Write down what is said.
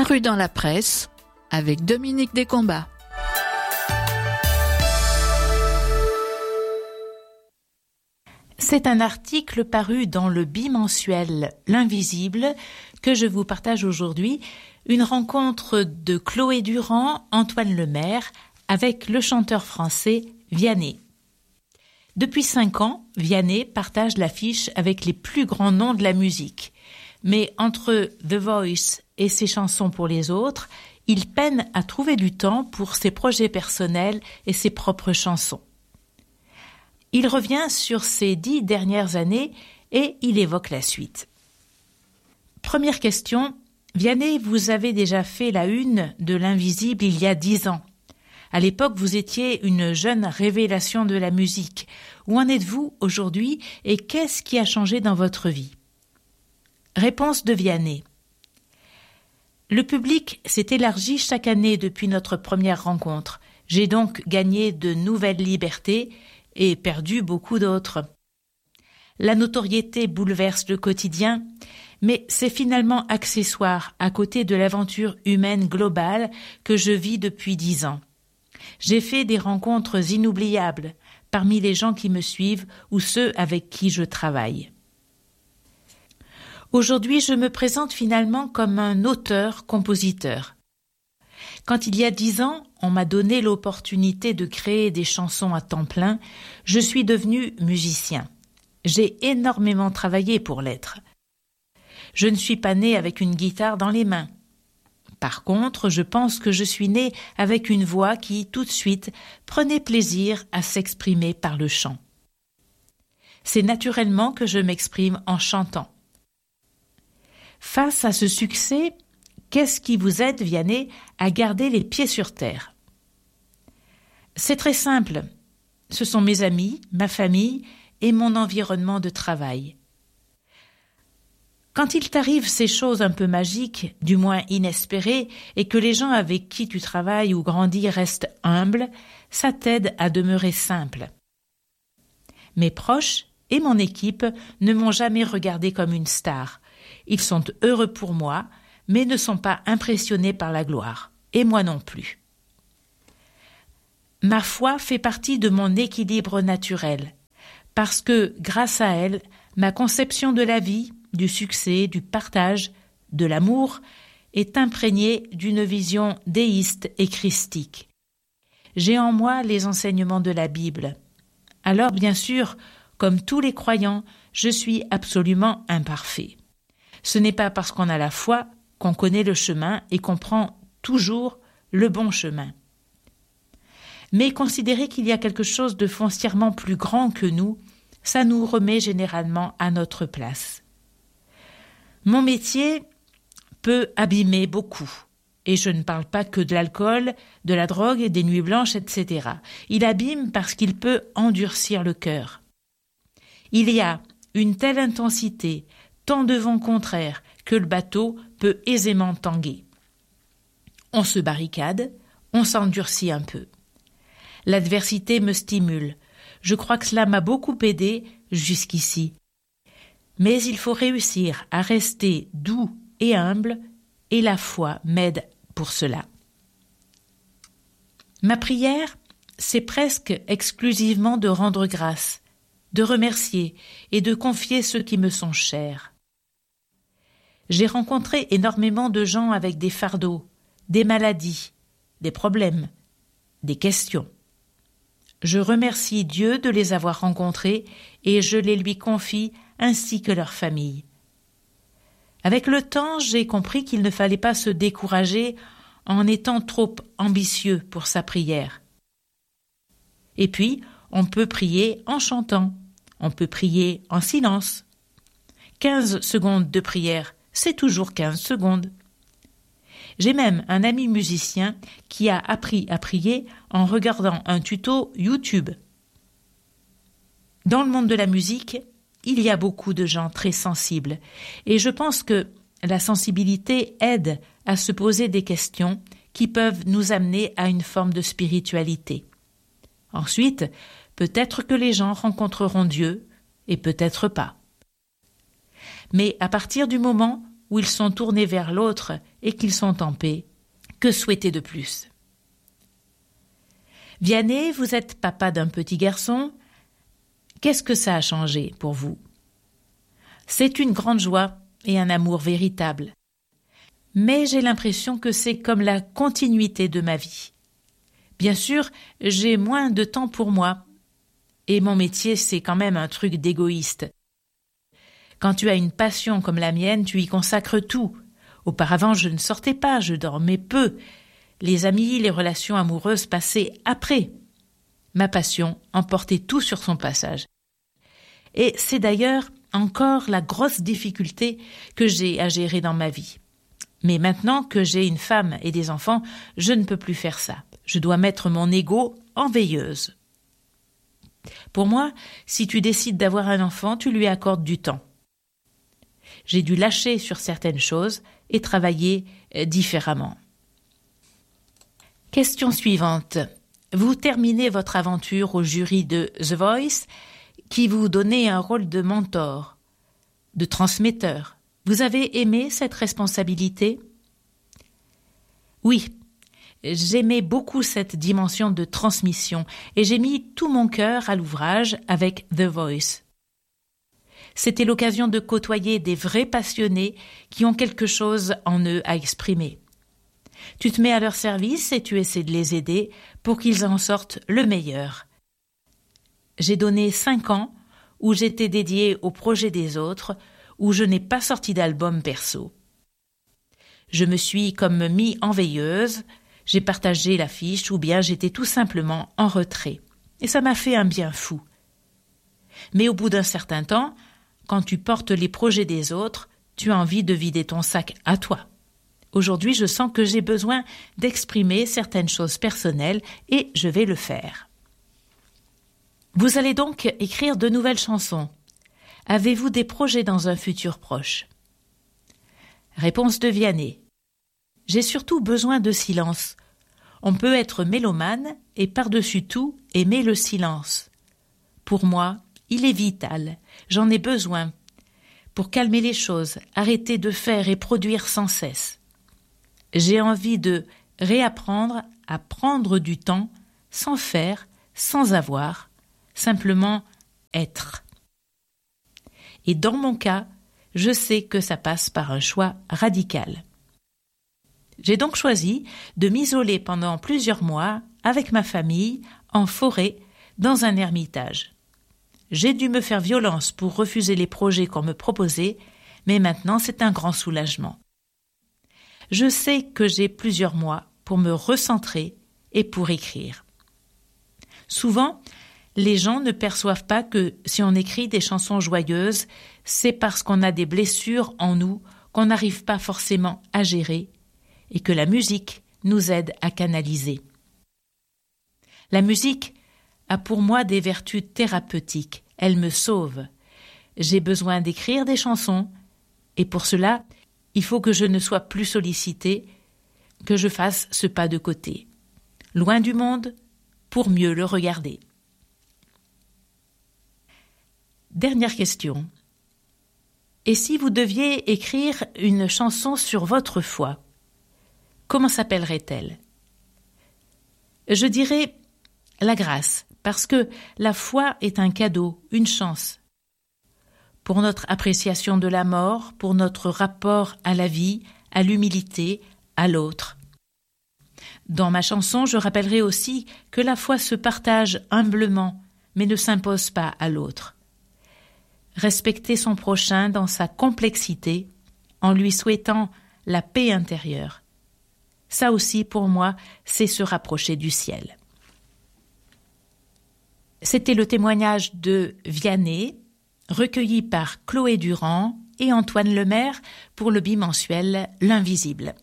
paru dans la presse avec Dominique Descombats. C'est un article paru dans le bimensuel L'Invisible que je vous partage aujourd'hui, une rencontre de Chloé Durand, Antoine Lemaire avec le chanteur français Vianney. Depuis 5 ans, Vianney partage l'affiche avec les plus grands noms de la musique. Mais entre The Voice et ses chansons pour les autres, il peine à trouver du temps pour ses projets personnels et ses propres chansons. Il revient sur ces 10 dernières années et il évoque la suite. Première question, Vianney, vous avez déjà fait la une de l'Invisible il y a 10 ans. À l'époque, vous étiez une jeune révélation de la musique. Où en êtes-vous aujourd'hui et qu'est-ce qui a changé dans votre vie ? Réponse de Vianney. Le public s'est élargi chaque année depuis notre première rencontre. J'ai donc gagné de nouvelles libertés et perdu beaucoup d'autres. La notoriété bouleverse le quotidien, mais c'est finalement accessoire à côté de l'aventure humaine globale que je vis depuis 10 ans. J'ai fait des rencontres inoubliables parmi les gens qui me suivent ou ceux avec qui je travaille. Aujourd'hui, je me présente finalement comme un auteur-compositeur. Quand il y a 10 ans, on m'a donné l'opportunité de créer des chansons à temps plein, je suis devenu musicien. J'ai énormément travaillé pour l'être. Je ne suis pas né avec une guitare dans les mains. Par contre, je pense que je suis né avec une voix qui, tout de suite, prenait plaisir à s'exprimer par le chant. C'est naturellement que je m'exprime en chantant. Face à ce succès, qu'est-ce qui vous aide, Vianney, à garder les pieds sur terre ? C'est très simple. Ce sont mes amis, ma famille et mon environnement de travail. Quand il t'arrive ces choses un peu magiques, du moins inespérées, et que les gens avec qui tu travailles ou grandis restent humbles, ça t'aide à demeurer simple. Mes proches et mon équipe ne m'ont jamais regardé comme une star. Ils sont heureux pour moi, mais ne sont pas impressionnés par la gloire, et moi non plus. Ma foi fait partie de mon équilibre naturel, parce que, grâce à elle, ma conception de la vie, du succès, du partage, de l'amour, est imprégnée d'une vision déiste et christique. J'ai en moi les enseignements de la Bible. Alors, bien sûr, comme tous les croyants, je suis absolument imparfait. Ce n'est pas parce qu'on a la foi qu'on connaît le chemin et qu'on prend toujours le bon chemin. Mais considérer qu'il y a quelque chose de foncièrement plus grand que nous, ça nous remet généralement à notre place. Mon métier peut abîmer beaucoup. Et je ne parle pas que de l'alcool, de la drogue, des nuits blanches, etc. Il abîme parce qu'il peut endurcir le cœur. Il y a une telle intensité, tant de vents contraires, que le bateau peut aisément tanguer. On se barricade, on s'endurcit un peu. L'adversité me stimule. Je crois que cela m'a beaucoup aidé jusqu'ici. Mais il faut réussir à rester doux et humble, et la foi m'aide pour cela. Ma prière, c'est presque exclusivement de rendre grâce, de remercier et de confier ceux qui me sont chers. J'ai rencontré énormément de gens avec des fardeaux, des maladies, des problèmes, des questions. Je remercie Dieu de les avoir rencontrés et je les lui confie ainsi que leur famille. Avec le temps, j'ai compris qu'il ne fallait pas se décourager en étant trop ambitieux pour sa prière. Et puis, on peut prier en chantant, on peut prier en silence. 15 secondes de prière, c'est toujours 15 secondes. J'ai même un ami musicien qui a appris à prier en regardant un tuto YouTube. Dans le monde de la musique, il y a beaucoup de gens très sensibles et je pense que la sensibilité aide à se poser des questions qui peuvent nous amener à une forme de spiritualité. Ensuite, peut-être que les gens rencontreront Dieu et peut-être pas. Mais à partir du moment où ils sont tournés vers l'autre et qu'ils sont en paix. Que souhaiter de plus? Vianney, vous êtes papa d'un petit garçon. Qu'est-ce que ça a changé pour vous? C'est une grande joie et un amour véritable. Mais j'ai l'impression que c'est comme la continuité de ma vie. Bien sûr, j'ai moins de temps pour moi. Et mon métier, c'est quand même un truc d'égoïste. Quand tu as une passion comme la mienne, tu y consacres tout. Auparavant, je ne sortais pas, je dormais peu. Les amis, les relations amoureuses passaient après. Ma passion emportait tout sur son passage. Et c'est d'ailleurs encore la grosse difficulté que j'ai à gérer dans ma vie. Mais maintenant que j'ai une femme et des enfants, je ne peux plus faire ça. Je dois mettre mon ego en veilleuse. Pour moi, si tu décides d'avoir un enfant, tu lui accordes du temps. J'ai dû lâcher sur certaines choses et travailler différemment. Question suivante. Vous terminez votre aventure au jury de The Voice qui vous donnait un rôle de mentor, de transmetteur. Vous avez aimé cette responsabilité? Oui, j'aimais beaucoup cette dimension de transmission et j'ai mis tout mon cœur à l'ouvrage avec The Voice. C'était l'occasion de côtoyer des vrais passionnés qui ont quelque chose en eux à exprimer. Tu te mets à leur service et tu essaies de les aider pour qu'ils en sortent le meilleur. J'ai donné 5 ans où j'étais dédiée au projet des autres, où je n'ai pas sorti d'album perso. Je me suis comme mis en veilleuse, j'ai partagé l'affiche ou bien j'étais tout simplement en retrait. Et ça m'a fait un bien fou. Mais au bout d'un certain temps, quand tu portes les projets des autres, tu as envie de vider ton sac à toi. Aujourd'hui, je sens que j'ai besoin d'exprimer certaines choses personnelles et je vais le faire. Vous allez donc écrire de nouvelles chansons. Avez-vous des projets dans un futur proche? Réponse de Vianney. J'ai surtout besoin de silence. On peut être mélomane et par-dessus tout aimer le silence. Pour moi, il est vital. J'en ai besoin. Pour calmer les choses, arrêter de faire et produire sans cesse. J'ai envie de réapprendre à prendre du temps sans faire, sans avoir, simplement être. Et dans mon cas, je sais que ça passe par un choix radical. J'ai donc choisi de m'isoler pendant plusieurs mois avec ma famille, en forêt, dans un ermitage. J'ai dû me faire violence pour refuser les projets qu'on me proposait, mais maintenant c'est un grand soulagement. Je sais que j'ai plusieurs mois pour me recentrer et pour écrire. Souvent, les gens ne perçoivent pas que si on écrit des chansons joyeuses, c'est parce qu'on a des blessures en nous qu'on n'arrive pas forcément à gérer et que la musique nous aide à canaliser. La musique a pour moi des vertus thérapeutiques. Elle me sauve. J'ai besoin d'écrire des chansons et pour cela, il faut que je ne sois plus sollicitée, que je fasse ce pas de côté. Loin du monde, pour mieux le regarder. Dernière question. Et si vous deviez écrire une chanson sur votre foi, comment s'appellerait-elle? Je dirais la grâce, parce que la foi est un cadeau, une chance. Pour notre appréciation de la mort, pour notre rapport à la vie, à l'humilité, à l'autre. Dans ma chanson, je rappellerai aussi que la foi se partage humblement, mais ne s'impose pas à l'autre. Respecter son prochain dans sa complexité, en lui souhaitant la paix intérieure. Ça aussi, pour moi, c'est se rapprocher du ciel. C'était le témoignage de Vianney, recueilli par Chloé Durand et Antoine Lemaire pour le bimensuel L'Invisible.